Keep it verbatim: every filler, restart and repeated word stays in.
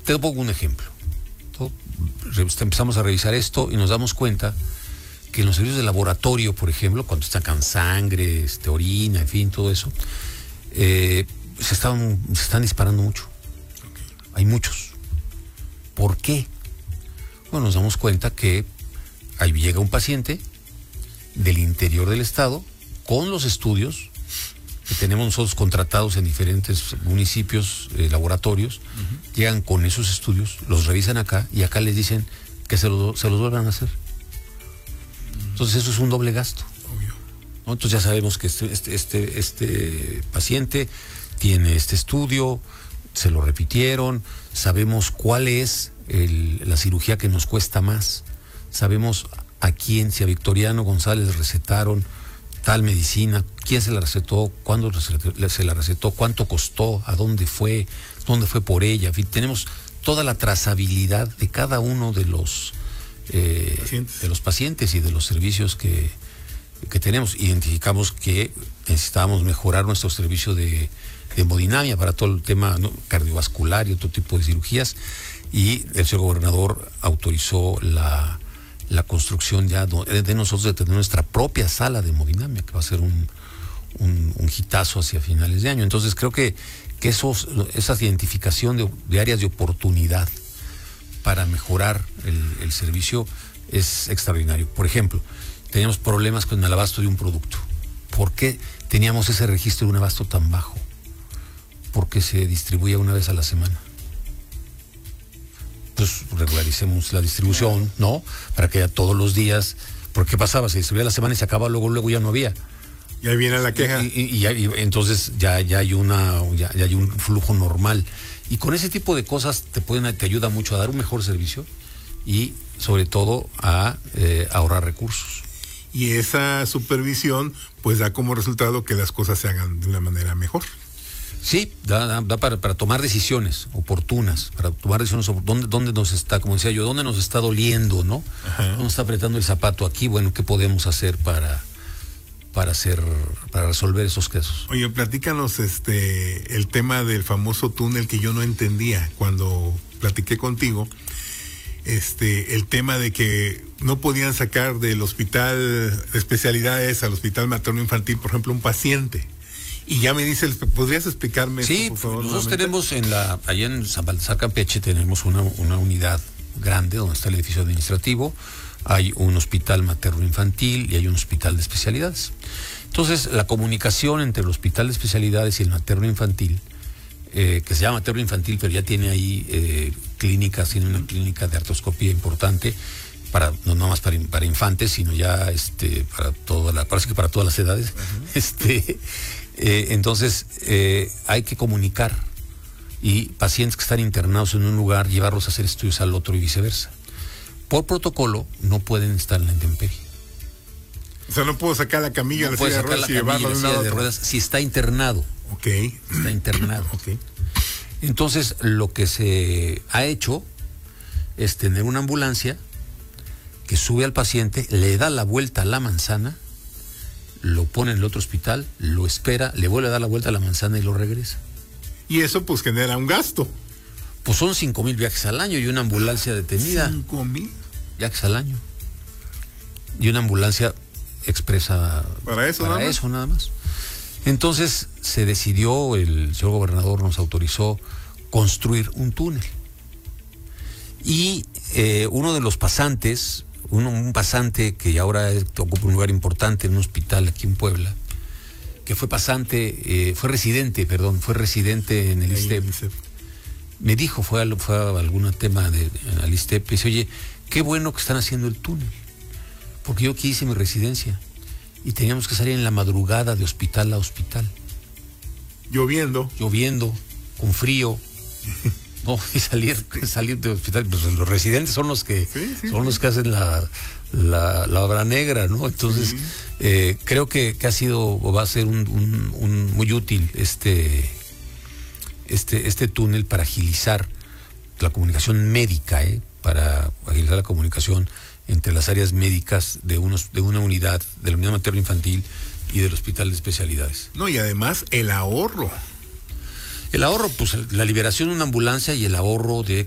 te pongo un ejemplo. Empezamos a revisar esto y nos damos cuenta que en los servicios de laboratorio, por ejemplo, cuando sacan sangre, este, orina, en fin, todo eso, eh, se, están, se están disparando mucho. Okay. Hay muchos. ¿Por qué? Bueno, nos damos cuenta que ahí llega un paciente del interior del estado con los estudios que tenemos nosotros contratados en diferentes municipios, eh, laboratorios, uh-huh. Llegan con esos estudios, los revisan acá y acá les dicen que se, lo, se los vuelvan a hacer. Entonces eso es un doble gasto. Obvio. ¿No? Entonces ya sabemos que este, este, este, este paciente tiene este estudio, se lo repitieron, sabemos cuál es el, la cirugía que nos cuesta más, sabemos a quién, si a Victoriano González recetaron tal medicina, quién se la recetó, cuándo se la recetó, cuánto costó, a dónde fue, dónde fue por ella. En fin, tenemos toda la trazabilidad de cada uno de los eh, pacientes. de los pacientes y de los servicios que, que tenemos. Identificamos que necesitábamos mejorar nuestro servicio de, de hemodinamia para todo el tema, ¿no?, cardiovascular y otro tipo de cirugías, y el señor gobernador autorizó la la construcción ya de nosotros de tener nuestra propia sala de hemodinamia, que va a ser un, un, un hitazo hacia finales de año. Entonces creo que, que esos, esa identificación de, de áreas de oportunidad para mejorar el, el servicio es extraordinario. Por ejemplo, teníamos problemas con el abasto de un producto. ¿Por qué teníamos ese registro de un abasto tan bajo? Porque se distribuía una vez a la semana. Pues regularicemos la distribución, ¿no? Para que haya todos los días. Porque ¿qué pasaba? Se distribuía la semana y se acababa, luego luego ya no había. Y ahí viene la queja. Y, y, y, y, y entonces ya, ya hay una ya, ya hay un flujo normal. Y con ese tipo de cosas te pueden te ayuda mucho a dar un mejor servicio y sobre todo a eh, ahorrar recursos. Y esa supervisión pues da como resultado que las cosas se hagan de una manera mejor. Sí, da, da, da para, para tomar decisiones oportunas, para tomar decisiones dónde, dónde nos está, como decía yo, dónde nos está doliendo, ¿no? Ajá. ¿Dónde está apretando el zapato aquí? Bueno, ¿qué podemos hacer para, para hacer, para resolver esos casos? Oye, platícanos este el tema del famoso túnel que yo no entendía cuando platiqué contigo. Este, el tema de que no podían sacar del hospital de especialidades al hospital materno infantil, por ejemplo, un paciente. Y ya me dice, ¿podrías explicarme sí, esto, por favor? Nosotros nuevamente? tenemos en la, allá en San Baltasar Campeche tenemos una, una unidad grande donde está el edificio administrativo, hay un hospital materno infantil y hay un hospital de especialidades. Entonces, la comunicación entre el hospital de especialidades y el materno infantil, eh, que se llama materno infantil, pero ya tiene ahí eh, clínicas, tiene una clínica de artroscopía importante, para no nada más para, para infantes, sino ya este para toda la, parece que para todas las edades. Uh-huh. Este Eh, entonces, eh, hay que comunicar y pacientes que están internados en un lugar, llevarlos a hacer estudios al otro y viceversa. Por protocolo, no pueden estar en la intemperie. O sea, no puedo sacar la camilla no de silla de ruedas y llevarlo de una a de ruedas si está internado. Ok. Está internado. Ok. Entonces, lo que se ha hecho es tener una ambulancia que sube al paciente, le da la vuelta a la manzana, lo pone en el otro hospital, lo espera, le vuelve a dar la vuelta a la manzana y lo regresa. Y eso pues genera un gasto. Pues son cinco mil viajes al año y una ambulancia detenida. ¿Cinco mil? Viajes al año. Y una ambulancia expresa para eso, para nada, eso más? nada más. Entonces se decidió, el señor gobernador nos autorizó construir un túnel. Y eh, uno de los pasantes, Uno, un pasante que ahora es, ocupa un lugar importante en un hospital aquí en Puebla, que fue pasante, eh, fue residente, perdón, fue residente en el ISSSTE. Me dijo, fue a, fue a algún tema de, en el ISSSTE, y dice, oye, qué bueno que están haciendo el túnel, porque yo aquí hice mi residencia y teníamos que salir en la madrugada de hospital a hospital. Lloviendo. Lloviendo, con frío. No, y salir, salir del hospital, pues los residentes son los que sí, sí, son sí. los que hacen la, la, la obra negra, ¿no? Entonces, sí. eh, creo que, que ha sido o va a ser un, un, un muy útil este, este, este túnel para agilizar la comunicación médica, ¿eh? Para agilizar la comunicación entre las áreas médicas de unos, de una unidad, de la unidad materno infantil y del hospital de especialidades. No, y además el ahorro. El ahorro, pues la liberación de una ambulancia y el ahorro de